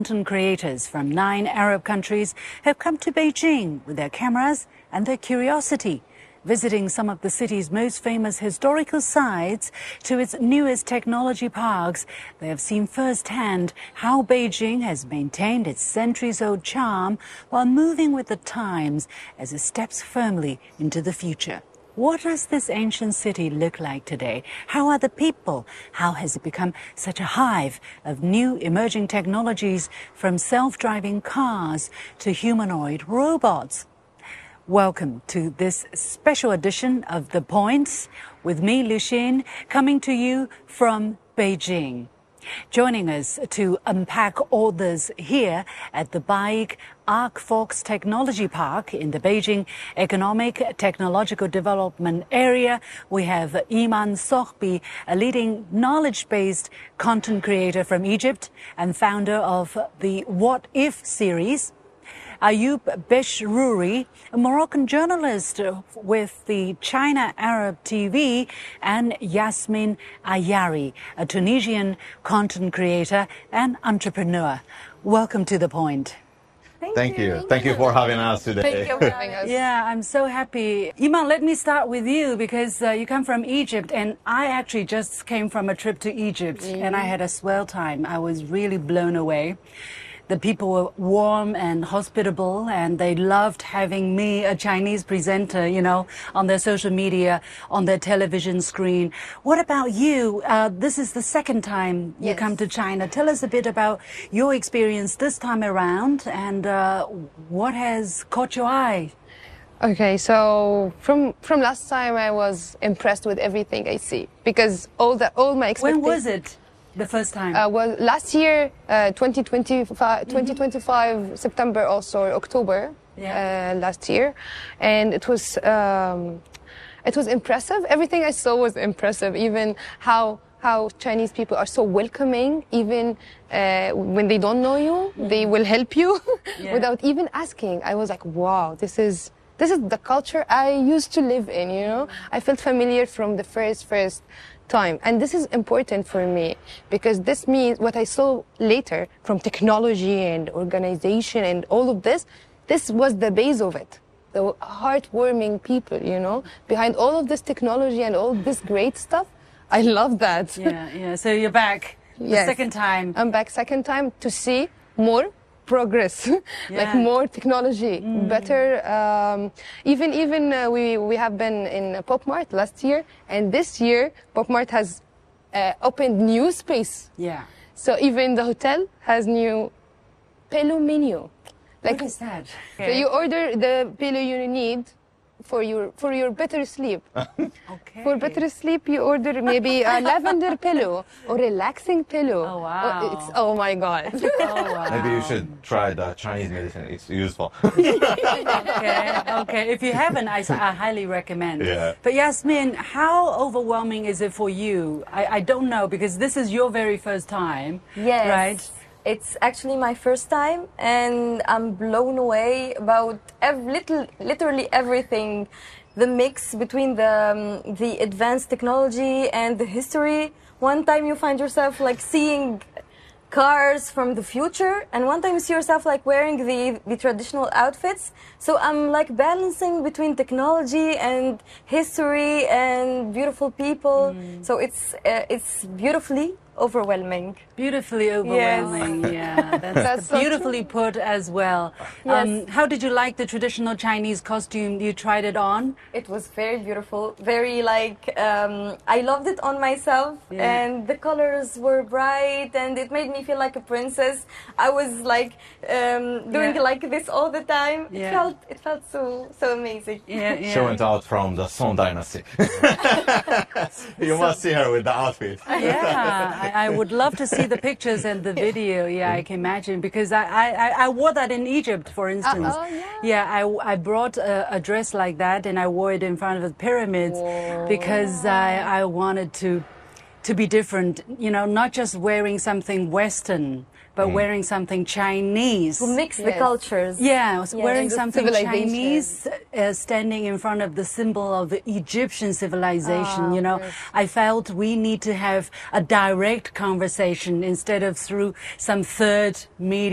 Content creators from 9 Arab countries have come to Beijing with their cameras and their curiosity, visiting some of the city's most famous historical sites to its newest technology parks. They have seen firsthand how Beijing has maintained its centuries-old charm while moving with the times as it steps firmly into the future. What does this ancient city look like today? How are the people? How has it become such a hive of new emerging technologies, from self-driving cars to humanoid robots? Welcome to this special edition of The Point with me, Liu Xin, coming to you from Beijing. Joining us to unpack all this here at the BAIC Arcfox Technology Park in the Beijing Economic Technological Development Area, we have Iman Sohbi, a leading knowledge-based content creator from Egypt and founder of the What If series. Ayoub Beshrouri, a Moroccan journalist with the China Arab TV, and Yasmin Ayari, a Tunisian content creator and entrepreneur. Welcome to The Point. Thank you. Thank you for having us today. Thank you for having us. Yeah, I'm so happy. Iman, let me start with you because you come from Egypt, and I actually just came from a trip to Egypt, and I had a swell time. I was really blown away. The people were warm and hospitable, and they loved having me, a Chinese presenter, you know, on their social media, on their television screen. What about you? This is the second time you come to China. Tell us a bit about your experience this time around, and what has caught your eye? Okay, so from last time I was impressed with everything I see, because all my expectations. When was it? The first time? Well, last year, 2025, September also, October, last year. And it was impressive. Everything I saw was impressive, even how Chinese people are so welcoming, even when they don't know you, they will help you without even asking. I was like, wow, this is the culture I used to live in, you know? I felt familiar from the first time. And this is important for me because this means what I saw later from technology and organization and all of this was the base of it. The heartwarming people, you know, behind all of this technology and all this great stuff. I love that. Yeah. So you're back the second time. I'm back second time to see more progress, like more technology, better. Even we have been in Pop Mart last year, and this year Pop Mart has opened new space. Yeah. So even the hotel has new pillow menu. Like, what is that? So you order the pillow you need for your better sleep. Okay. For better sleep, you order maybe a lavender pillow or relaxing pillow. Oh wow! Oh my God! Oh wow! Maybe you should try the Chinese medicine. It's useful. Okay. If you haven't, I highly recommend. Yeah. But Yasmin, how overwhelming is it for you? I don't know, because this is your very first time. Yes. Right. It's actually my first time, and I'm blown away about literally everything. The mix between the advanced technology and the history. One time you find yourself like seeing cars from the future, and one time you see yourself like wearing the traditional outfits. So I'm like balancing between technology and history and beautiful people. So it's beautifully overwhelming. Beautifully overwhelming. Yes. Yeah, that's so beautifully put as well. Yes. How did you like the traditional Chinese costume? You tried it on? It was very beautiful, very like, I loved it on myself, and the colors were bright, and it made me feel like a princess. I was like doing like this all the time. It felt so amazing. She went out from the Song Dynasty. You must see her with the outfit. Yeah, I would love to see the pictures and the video. Yeah, I can imagine, because I wore that in Egypt, for instance. I brought a dress like that, and I wore it in front of the pyramids because I wanted to be different, you know, not just wearing something Western, but wearing something Chinese. To mix the cultures. Yeah, wearing something Chinese, standing in front of the symbol of the Egyptian civilization, you know. I felt we need to have a direct conversation instead of through some third media.